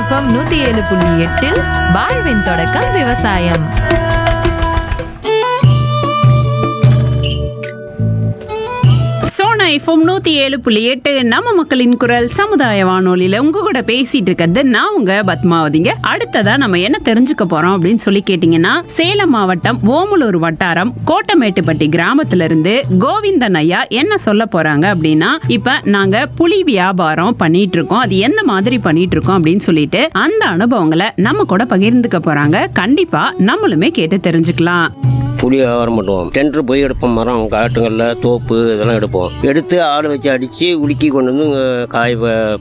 FM 107.8 வாழ்வின் தொடக்கம் விவசாயம். சோனா எஃப்எம் 107.8 நம்ம மக்களின் குரல் சமுதாய வானொலியில உங்க கூட பேசிட்டு இருக்கிறது நான் உங்க பத்மாவதிங்க. அடுத்ததா நம்ம என்ன தெரிஞ்சுக்க போறோம் அப்படின்னு சொல்லி கேட்டீங்கன்னா, சேலம் மாவட்டம் ஓமலூர் வட்டாரம் கோட்டமேட்டுப்பட்டி கிராமத்துல இருந்து கோவிந்தன் ஐயா என்ன சொல்ல போறாங்க அப்படின்னா, இப்ப நாங்க புலி வியாபாரம் பண்ணிட்டு இருக்கோம், அது எந்த மாதிரி பண்ணிட்டு இருக்கோம் அப்படின்னு சொல்லிட்டு அந்த அனுபவங்களை நம்ம கூட பகிர்ந்துக்க போறாங்க. கண்டிப்பா நம்மளுமே கேட்டு தெரிஞ்சுக்கலாம். புளி வியாபாரம் பண்ணுவோம். டெண்டர் போய் எடுப்போம். மரம் காட்டுங்களில் தோப்பு இதெல்லாம் எடுத்து ஆள் வச்சு அடித்து உலுக்கி கொண்டு வந்து காய்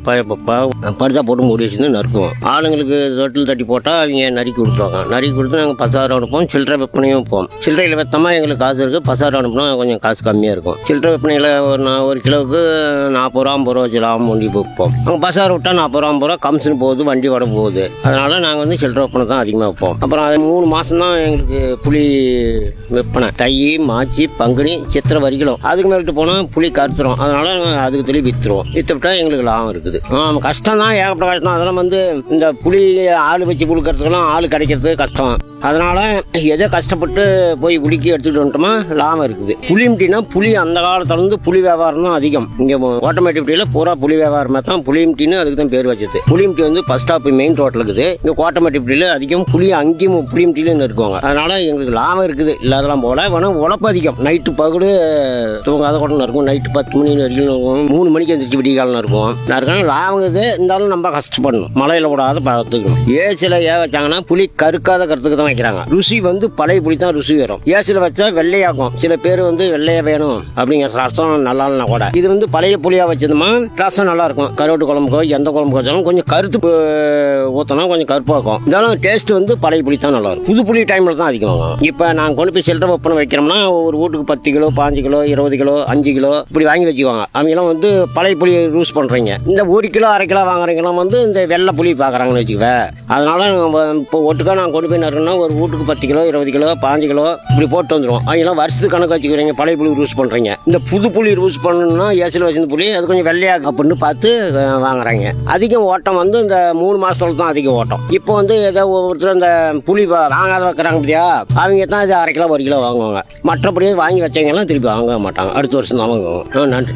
பருத்தா போட்டு மூடி வச்சுருந்து நறுக்குவோம். ஆளுங்களுக்கு தொட்டில் தட்டி போட்டால் அவங்க நறுக்கி கொடுத்துருவாங்க. நறுக்கி கொடுத்து நாங்கள் பசாரம் அனுப்புவோம். சில்லறை விற்பனையும் வைப்போம். சில்லறையில் வைத்தோமா எங்களுக்கு காசு இருக்குது. பசாரம் அனுப்புனா கொஞ்சம் காசு கம்மியாக இருக்கும். சில்லறை விற்பனையில் ஒரு கிலோவுக்கு 40 ரூபா 50 ரூபா வச்சு லாபம் வண்டி வைப்போம். அங்கே பசாரம் விட்டால் 40 ரூபா 50 ரூபா கம்சன் போகுது, வண்டி வர போகுது. அதனால் நாங்கள் வந்து சில்லறை விற்பனை தான் அதிகமாக வைப்போம். அப்புறம் அது 3 மாதம் தான் எங்களுக்கு புளி விற்பனை. தை, மார்ச், பங்குனி, சித்திரை வரைக்கும். அதுக்கு மேலிட்டு போனால் புளி கருத்துரும். அதனால அதுக்கு சொல்லி வித்துருவோம். வித்துவிட்டா எங்களுக்கு லாபம் இருக்குது. கஷ்டம் தான், ஏகப்பட்ட கஷ்டம். அதெல்லாம் வந்து இந்த புளி ஆள் வச்சு கொடுக்கறதுக்கெல்லாம் ஆள் கிடைக்கிறது கஷ்டம். அதனால எதோ கஷ்டப்பட்டு போய் புளிக்கு எடுத்துக்கிட்டு வந்துட்டோமா லாபம் இருக்குது. புளியம்ட்டினா புளி அந்த காலத்துல இருந்து புளி வியாபாரம் தான் அதிகம். இங்க கோட்டமேட்டுப்பட்டியில பூரா புளி வியாபாரமே தான். புளியம்ட்டின்னு அதுக்கு தான் பேர் வச்சது. புளியம்ட்டி வந்து பஸ் ஸ்டாப் மெயின் ரோட்ல இருக்குது. இங்க கோட்டமேட்டுப்பட்டியில அதிகம் புளி அங்கேயும் புளியம்ட்டின்னு இருக்குவாங்க. அதனால எங்களுக்கு லாபம் இருக்குது. இல்லாதெல்லாம் போல வேணும். உழப்பு அதிகம். நைட்டு பகடு தூங்காத கூட இருக்கும். நைட்டு 10 மணி வரைக்கும் 3 மணிக்கு எந்திரிச்சு விடிய காலம் இருக்கும். லாபம் இது இருந்தாலும் நம்ம கஷ்டப்படணும். மழையில விடாத பார்த்துக்கணும். ஏசில வச்சாங்கன்னா புளி கருக்காத கருத்துக்கு தான் வைக்கிறாங்க. ருசி வந்து பழைய புளி தான் ருசி வரும். ஏசில வச்சா வெள்ளையாக்கும். சில பேர் வந்து வெள்ளையா வேணும் அப்படிங்கிற ரசம் நல்லா இல்லைனா கூட இது வந்து பழைய புளியா வச்சதுமா ரசம் நல்லா இருக்கும். கருவாட்டு குழம்புக்கோ எந்த குழம்புக்கு வச்சாலும் கொஞ்சம் கருத்து ஊத்தனா கொஞ்சம் கருப்பாக்கும். இருந்தாலும் டேஸ்ட் வந்து பழைய புளி தான் நல்லா இருக்கும். புது புளி டைம்ல தான் அதிகமாகும். இப்ப நாங்க கொண்டு போய் சில்லறை விற்பனை வைக்கிறோம்னா ஒரு வீட்டுக்கு 10 கிலோ 15 கிலோ 20 கிலோ 5 கிலோ இப்படி வாங்கி வச்சுக்குவாங்க. அவங்க எல்லாம் வந்து பழைய புளி யூஸ் பண்றீங்க. இந்த 1 கிலோ 1/2 கிலோ வாங்குறீங்கலாம் வந்து இந்த வெள்ளை புளி பாக்குறாங்கன்னு வச்சுக்குவே. அதனால இப்போ ஒட்டுக்கா நான் கொண்டு போய் நடுறோம்னா ஒரு வீட்டுக்கு 10 கிலோ 20 கிலோ 15 கிலோ இப்படி போட்டு வந்துடும். அவங்களாம் வருஷத்துக்கு கணக்கு வச்சுக்கிறீங்க. பழைய புளி யூஸ் பண்றீங்க. இந்த புது புளி யூஸ் பண்ணணும்னா ஏசில் வச்சிருந்த புளி அது கொஞ்சம் வெள்ளையா அப்படின்னு பார்த்து வாங்குறாங்க. அதிகம் ஓட்டம் வந்து இந்த 3 மாசத்துல தான் அதிகம் ஓட்டம். இப்போ வந்து ஏதோ ஒவ்வொருத்தர் இந்த புளி வாங்காத வைக்கிறாங்க பத்தியா, அவங்க தான் இது 1/2 கிலோ 1 கிலோ வாங்குவாங்க. மற்றபடியே வாங்கி வச்சவங்கலாம் திருப்பி வாங்க மாட்டாங்க. அடுத்த வருஷம் தான் வாங்குவாங்க. நன்றி.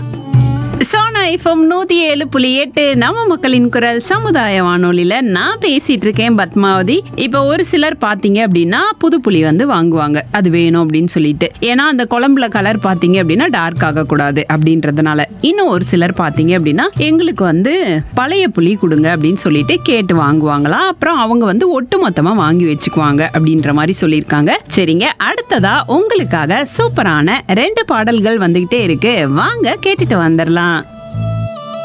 சோனா எஃப்எம் 107.8 நம்ம மக்களின் குரல் சமுதாய வானொலியில நான் பேசிட்டு இருக்கேன் பத்மாவதி. இப்ப ஒரு சிலர் பாத்தீங்க அப்படின்னா புது புளி வந்து வாங்குவாங்க, அது வேணும் அப்படின்னு சொல்லிட்டு. ஏன்னா அந்த குழம்புல கலர் பாத்தீங்க அப்படின்னா டார்க் ஆக கூடாது அப்படின்றதுனால. இன்னும் ஒரு சிலர் பாத்தீங்க அப்படின்னா எங்களுக்கு வந்து பழைய புளி கொடுங்க அப்படின்னு சொல்லிட்டு கேட்டு வாங்குவாங்களா. அப்புறம் அவங்க வந்து ஒட்டு மொத்தமா வாங்கி வச்சுக்குவாங்க அப்படின்ற மாதிரி சொல்லியிருக்காங்க. சரிங்க, அடுத்ததா உங்களுக்காக சூப்பரான 2 பாடல்கள் வந்துகிட்டே இருக்கு. வாங்க கேட்டுட்டு வந்துடலாம்.